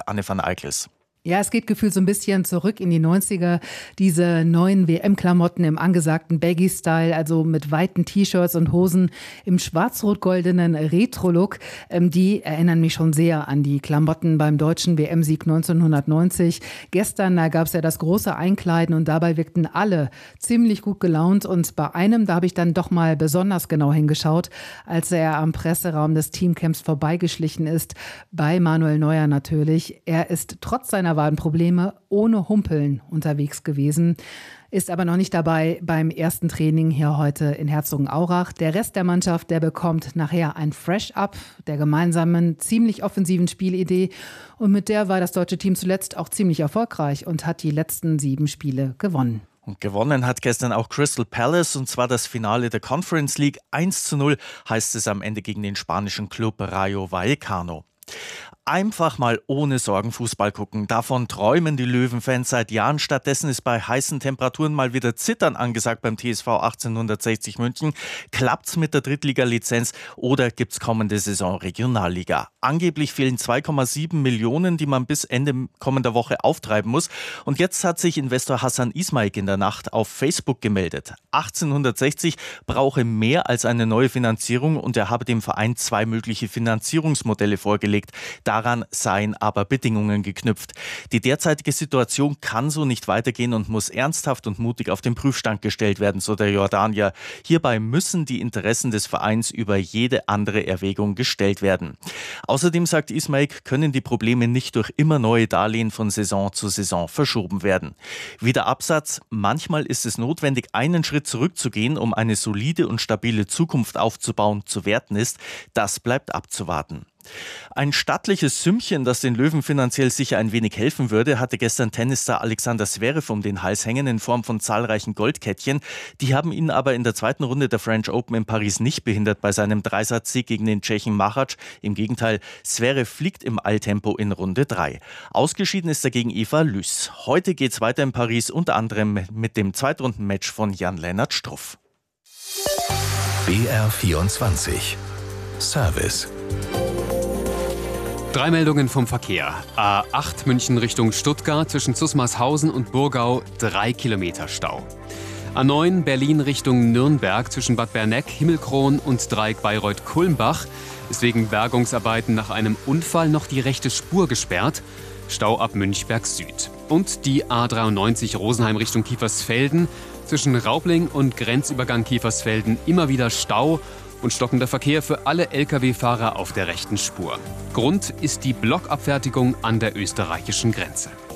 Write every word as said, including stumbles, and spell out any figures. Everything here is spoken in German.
Anne van Eickels. Ja, es geht gefühlt so ein bisschen zurück in die neunziger. Diese neuen W M-Klamotten im angesagten Baggy-Style, also mit weiten T-Shirts und Hosen im schwarz-rot-goldenen Retro-Look, ähm, die erinnern mich schon sehr an die Klamotten beim deutschen W M-Sieg neunzehnhundertneunzig. Gestern, da gab es ja das große Einkleiden und dabei wirkten alle ziemlich gut gelaunt. Und bei einem, da habe ich dann doch mal besonders genau hingeschaut, als er am Presseraum des Teamcamps vorbeigeschlichen ist, bei Manuel Neuer natürlich. Er ist trotz seiner Wadenprobleme ohne Humpeln unterwegs gewesen, ist aber noch nicht dabei beim ersten Training hier heute in Herzogenaurach. Der Rest der Mannschaft, der bekommt nachher ein Fresh-Up der gemeinsamen, ziemlich offensiven Spielidee. Und mit der war das deutsche Team zuletzt auch ziemlich erfolgreich und hat die letzten sieben Spiele gewonnen. Und gewonnen hat gestern auch Crystal Palace, und zwar das Finale der Conference League. eins zu null heißt es am Ende gegen den spanischen Club Rayo Vallecano. Einfach mal ohne Sorgen Fußball gucken. Davon träumen die Löwenfans seit Jahren. Stattdessen ist bei heißen Temperaturen mal wieder Zittern angesagt beim T S V achtzehnhundertsechzig München. Klappt's mit der Drittliga-Lizenz oder gibt's kommende Saison Regionalliga? Angeblich fehlen zwei Komma sieben Millionen, die man bis Ende kommender Woche auftreiben muss. Und jetzt hat sich Investor Hassan Ismaik in der Nacht auf Facebook gemeldet. achtzehnhundertsechzig brauche mehr als eine neue Finanzierung und er habe dem Verein zwei mögliche Finanzierungsmodelle vorgelegt. Daran seien aber Bedingungen geknüpft. Die derzeitige Situation kann so nicht weitergehen und muss ernsthaft und mutig auf den Prüfstand gestellt werden, so der Jordanier. Hierbei müssen die Interessen des Vereins über jede andere Erwägung gestellt werden. Außerdem, sagt Ismaik, können die Probleme nicht durch immer neue Darlehen von Saison zu Saison verschoben werden. Wieder Absatz: Manchmal ist es notwendig, einen Schritt zurückzugehen, um eine solide und stabile Zukunft aufzubauen. Zu werten ist, das bleibt abzuwarten. Ein stattliches Sümmchen, das den Löwen finanziell sicher ein wenig helfen würde, hatte gestern Tennisstar Alexander Zverev um den Hals hängen in Form von zahlreichen Goldkettchen. Die haben ihn aber in der zweiten Runde der French Open in Paris nicht behindert bei seinem Dreisatzsieg gegen den Tschechen Machac. Im Gegenteil, Zverev fliegt im Eiltempo in Runde drei. Ausgeschieden ist dagegen Eva Lys. Heute geht's weiter in Paris, unter anderem mit dem Zweitrundenmatch von Jan-Lennart Struff. B R vierundzwanzig Service. Drei Meldungen vom Verkehr. A acht München Richtung Stuttgart zwischen Zusmarshausen und Burgau, drei Kilometer Stau. A neun Berlin Richtung Nürnberg zwischen Bad Berneck, Himmelkron und Dreieck Bayreuth-Kulmbach ist wegen Bergungsarbeiten nach einem Unfall noch die rechte Spur gesperrt. Stau ab Münchberg Süd. Und die A dreiundneunzig Rosenheim Richtung Kiefersfelden zwischen Raubling und Grenzübergang Kiefersfelden immer wieder Stau und stockender Verkehr für alle L K W-Fahrer auf der rechten Spur. Grund ist die Blockabfertigung an der österreichischen Grenze.